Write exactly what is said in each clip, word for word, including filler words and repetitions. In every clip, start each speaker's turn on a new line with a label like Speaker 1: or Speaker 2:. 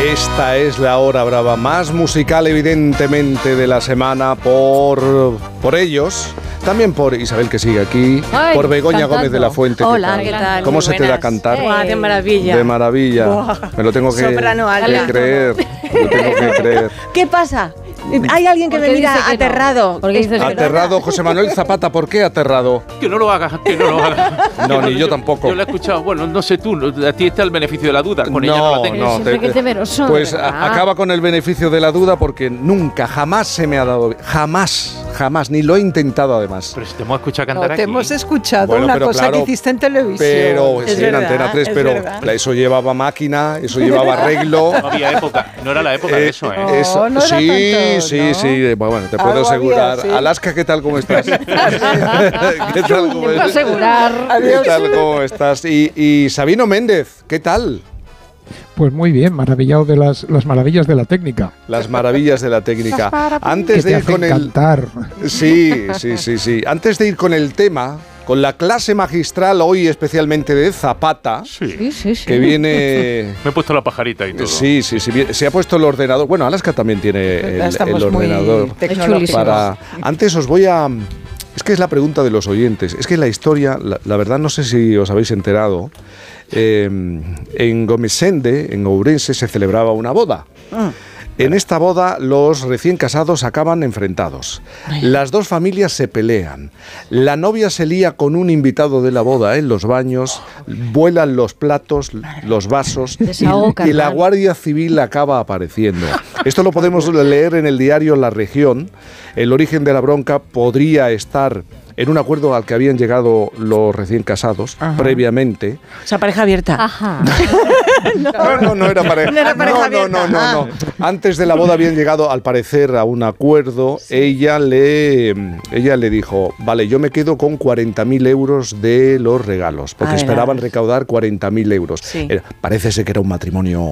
Speaker 1: Esta es la hora brava más musical, evidentemente, de la semana por, por ellos. También por Isabel, que sigue aquí. Ay, por Begoña cantando. Gómez de la Fuente.
Speaker 2: Hola, ¿qué tal? ¿Qué tal?
Speaker 1: ¿Cómo
Speaker 2: Muy
Speaker 1: se
Speaker 2: buenas.
Speaker 1: te da cantar?
Speaker 2: Eh, de maravilla.
Speaker 1: De maravilla. Buah. Me lo tengo que,
Speaker 2: Soprano
Speaker 1: que creer. Me lo tengo que creer.
Speaker 2: ¿Qué pasa? Hay alguien que me mira aterrado.
Speaker 1: No? Aterrado, José Manuel Zapata. ¿Por qué aterrado?
Speaker 3: Que no lo hagas, que no lo hagas.
Speaker 1: No, ni
Speaker 3: yo,
Speaker 1: yo tampoco.
Speaker 3: Yo lo he escuchado. Bueno, no sé tú, a ti está el beneficio de la duda. Con
Speaker 1: no,
Speaker 3: ella no la tengo.
Speaker 1: No, te,
Speaker 2: que es temeroso,
Speaker 1: pues
Speaker 2: ¿verdad?
Speaker 1: Acaba con el beneficio de la duda porque nunca, jamás se me ha dado. Jamás, jamás, ni lo he intentado además.
Speaker 3: Pero si te hemos escuchado cantar
Speaker 4: no,
Speaker 3: aquí.
Speaker 4: te hemos escuchado
Speaker 1: bueno,
Speaker 4: una cosa
Speaker 1: claro,
Speaker 4: que hiciste en televisión.
Speaker 1: Pero
Speaker 4: es
Speaker 1: sí,
Speaker 4: verdad,
Speaker 1: en Antena tres, pero
Speaker 4: verdad.
Speaker 1: eso llevaba máquina, eso llevaba arreglo.
Speaker 3: No había época, no era la época
Speaker 1: eh,
Speaker 3: de eso, ¿eh?
Speaker 4: No,
Speaker 1: eso,
Speaker 4: no era
Speaker 1: sí,
Speaker 4: tanto,
Speaker 1: sí,
Speaker 4: ¿no?
Speaker 1: sí. Bueno, te puedo
Speaker 4: Algo
Speaker 1: asegurar.
Speaker 4: había, sí.
Speaker 1: Alaska, ¿qué tal? ¿Cómo estás? ¿Qué tal? ¿Cómo
Speaker 2: Te puedo
Speaker 1: estás?
Speaker 2: asegurar.
Speaker 1: ¿Qué tal? ¿Cómo estás? Y, y Sabino Méndez, ¿qué tal?
Speaker 5: Pues muy bien, maravillado de las, las maravillas de la técnica.
Speaker 1: Las maravillas de la técnica. Antes
Speaker 5: que
Speaker 1: de
Speaker 5: te
Speaker 1: ir con
Speaker 5: hacen
Speaker 1: el
Speaker 5: cantar.
Speaker 1: Sí, sí, sí, sí. Antes de ir con el tema, con la clase magistral hoy especialmente de Zapata,
Speaker 3: Sí.
Speaker 2: Sí, sí, sí.
Speaker 1: que viene.
Speaker 3: Me he puesto la pajarita y todo.
Speaker 1: Sí, sí, sí. Se ha puesto el ordenador. Bueno, Alaska también tiene el,
Speaker 4: Estamos
Speaker 1: el ordenador.
Speaker 4: muy tecnológicos.
Speaker 1: Para. Antes os voy a. Es que es la pregunta de los oyentes. Es que la historia, la, la verdad no sé si os habéis enterado, eh, en Gomesende, en Ourense, se celebraba una boda.
Speaker 4: Ah.
Speaker 1: En esta boda los recién casados acaban enfrentados. Las dos familias se pelean. La novia se lía con un invitado de la boda en los baños, vuelan los platos, los vasos y, y la Guardia Civil acaba apareciendo. Esto lo podemos leer en el diario La Región. El origen de la bronca podría estar en un acuerdo al que habían llegado los recién casados. Ajá. Previamente.
Speaker 2: O sea, pareja abierta.
Speaker 4: Ajá.
Speaker 1: no, no, no era pareja.
Speaker 2: No era pareja
Speaker 1: no,
Speaker 2: abierta.
Speaker 1: no, no, no, no. Antes de la boda habían llegado, al parecer, a un acuerdo. Sí. Ella le ella le dijo, vale, yo me quedo con cuarenta mil euros de los regalos, porque
Speaker 2: ver,
Speaker 1: esperaban recaudar cuarenta mil euros.
Speaker 2: Sí.
Speaker 1: Era, parece ser que era un matrimonio...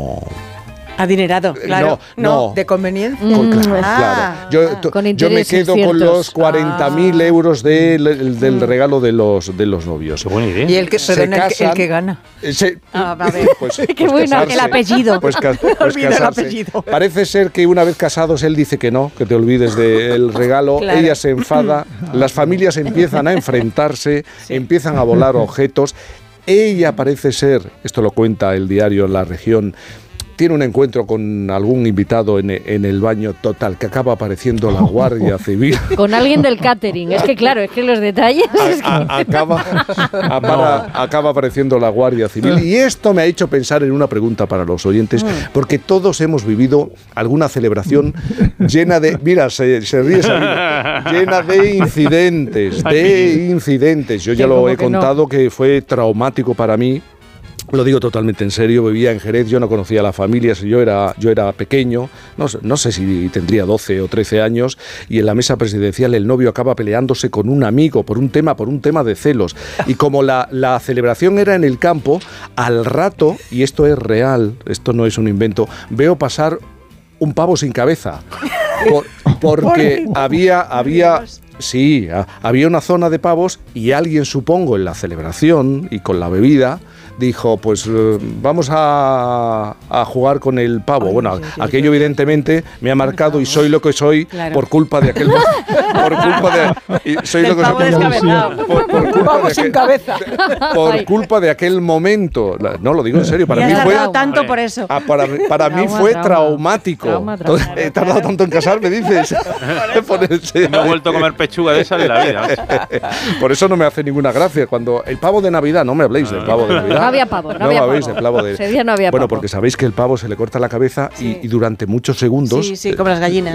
Speaker 2: Adinerado, claro.
Speaker 1: No, no.
Speaker 4: ¿De conveniencia?
Speaker 1: Con, claro,
Speaker 4: ah,
Speaker 1: claro. Yo,
Speaker 2: ah, con
Speaker 1: yo me quedo
Speaker 2: ciertos.
Speaker 1: con los cuarenta mil ah. euros de, del, del regalo de los, de los novios.
Speaker 3: Qué buena idea.
Speaker 4: ¿Y el que, perdón, el, que, el que gana?
Speaker 1: Se,
Speaker 2: ah, a ver.
Speaker 1: Pues,
Speaker 2: Qué
Speaker 1: pues
Speaker 2: bueno,
Speaker 1: casarse,
Speaker 2: el apellido.
Speaker 1: Pues, ca, pues
Speaker 2: Olvida el
Speaker 1: casarse.
Speaker 2: apellido.
Speaker 1: Parece ser que una vez casados él dice que no, que te olvides del regalo. Claro. Ella se enfada, las familias empiezan a enfrentarse, sí. empiezan a volar objetos. Ella parece ser, esto lo cuenta el diario La Región, tiene un encuentro con algún invitado en, en el baño, total, que acaba apareciendo la Guardia Civil.
Speaker 6: Con alguien del catering. Es que claro, es que los detalles...
Speaker 1: A,
Speaker 6: es que...
Speaker 1: a, acaba, a, para, acaba apareciendo la Guardia Civil. Y esto me ha hecho pensar en una pregunta para los oyentes, porque todos hemos vivido alguna celebración llena de... Mira, se, se ríe Sabino, llena de incidentes, de incidentes. Yo ya lo he contado que fue traumático para mí. Lo digo totalmente en serio, vivía en Jerez, yo no conocía a la familia, yo era, yo era pequeño, no, no sé si tendría doce o trece años, y en la mesa presidencial el novio acaba peleándose con un amigo por un tema, por un tema de celos. Y como la, la celebración era en el campo, al rato, y esto es real, esto no es un invento, veo pasar un pavo sin cabeza. Por, porque había... había Sí, había una zona de pavos y alguien, supongo, en la celebración y con la bebida, dijo, pues uh, vamos a, a jugar con el pavo. Ay, bueno, sí, sí, aquello sí. evidentemente me ha marcado y soy lo que soy claro. por culpa de aquel... por culpa de... Y soy lo que soy por, por, por culpa de aquel, cabeza. Por culpa de aquel momento. No, lo digo en serio, para
Speaker 2: y
Speaker 1: mí fue...
Speaker 2: tanto por eso.
Speaker 1: Ah, para para mí fue trauma. traumático. Trauma, trauma, He tardado tanto en casarme, dices.
Speaker 3: No he vuelto a comer pechuga de esa de la vida.
Speaker 1: Por eso no me hace ninguna gracia. Cuando el pavo de Navidad, no me habléis del pavo de Navidad.
Speaker 6: No había pavo, no,
Speaker 1: no
Speaker 6: había
Speaker 1: habéis
Speaker 6: pavo.
Speaker 1: Del pavo de...
Speaker 6: Ese día no había
Speaker 1: bueno,
Speaker 6: pavo.
Speaker 1: Porque sabéis que el pavo se le corta la cabeza sí. y, y durante muchos segundos...
Speaker 2: Sí, sí, como las gallinas.